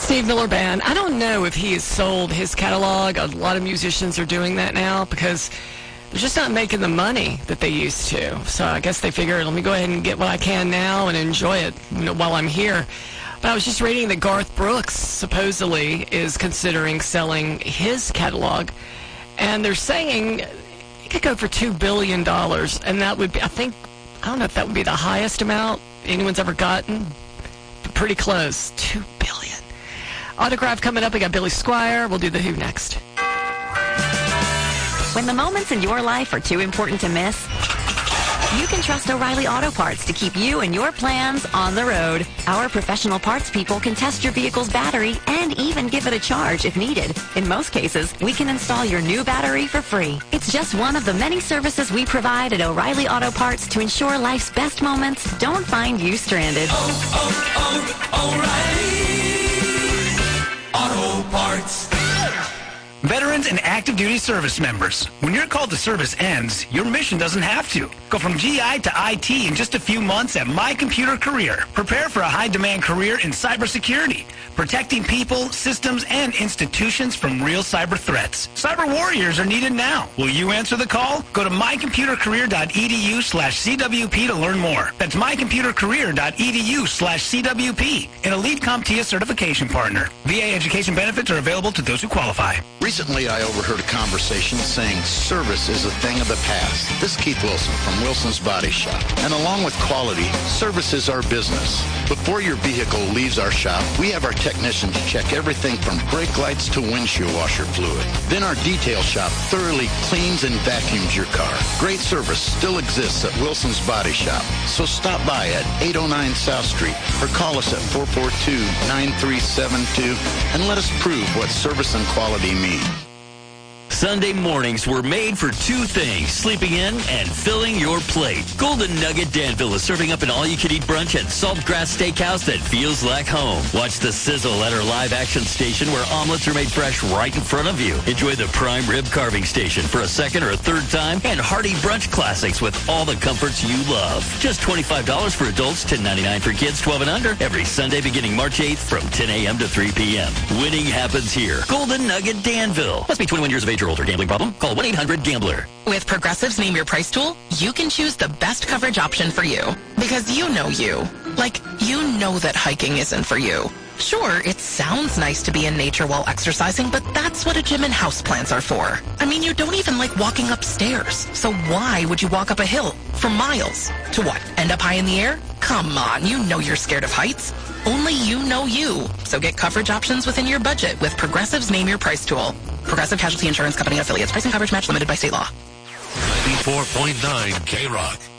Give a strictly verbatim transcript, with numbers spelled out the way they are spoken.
Steve Miller Band. I don't know if he has sold his catalog. A lot of musicians are doing that now because they're just not making the money that they used to. So I guess they figured, let me go ahead and get what I can now and enjoy it, you know, while I'm here. But I was just reading that Garth Brooks supposedly is considering selling his catalog, and they're saying it could go for two billion dollars, and that would be, I think, I don't know if that would be the highest amount anyone's ever gotten, but pretty close, two billion dollars. Autograph coming up. We got Billy Squier. We'll do the Who next. When the moments in your life are too important to miss, you can trust O'Reilly Auto Parts to keep you and your plans on the road. Our professional parts people can test your vehicle's battery and even give it a charge if needed. In most cases, we can install your new battery for free. It's just one of the many services we provide at O'Reilly Auto Parts to ensure life's best moments don't find you stranded. Oh, oh, oh, O'Reilly Auto Parts. Veterans and active duty service members, when your call to service ends, your mission doesn't have to. Go from G I to I T in just a few months at My Computer Career. Prepare for a high-demand career in cybersecurity, protecting people, systems, and institutions from real cyber threats. Cyber warriors are needed now. Will you answer the call? Go to my computer career dot e d u slash C W P to learn more. That's my computer career dot e d u slash C W P, an elite CompTIA certification partner. V A education benefits are available to those who qualify. Recently, I overheard a conversation saying service is a thing of the past. This is Keith Wilson from Wilson's Body Shop. And along with quality, service is our business. Before your vehicle leaves our shop, we have our technicians check everything from brake lights to windshield washer fluid. Then our detail shop thoroughly cleans and vacuums your car. Great service still exists at Wilson's Body Shop. So stop by at eight oh nine South Street or call us at four four two, nine three seven two and let us prove what service and quality mean. Sunday mornings were made for two things, sleeping in and filling your plate. Golden Nugget Danville is serving up an all-you-can-eat brunch at Saltgrass Steakhouse that feels like home. Watch the sizzle at our live-action station where omelets are made fresh right in front of you. Enjoy the prime rib carving station for a second or a third time, and hearty brunch classics with all the comforts you love. Just twenty-five dollars for adults, ten ninety-nine for kids twelve and under, every Sunday beginning March eighth from ten a.m. to three p.m. Winning happens here. Golden Nugget Danville. Must be twenty-one years of age or older. Gambling problem? Call one eight hundred gambler. With Progressive's Name Your Price tool, you can choose the best coverage option for you. Because you know you. Like, you know that hiking isn't for you. Sure, it sounds nice to be in nature while exercising, but that's what a gym and houseplants are for. I mean, you don't even like walking upstairs. So why would you walk up a hill for miles? To what? End up high in the air? Come on, you know you're scared of heights. Only you know you. So get coverage options within your budget with Progressive's Name Your Price tool. Progressive Casualty Insurance Company and affiliates. Price and coverage match limited by state law. ninety-four point nine K-Rock.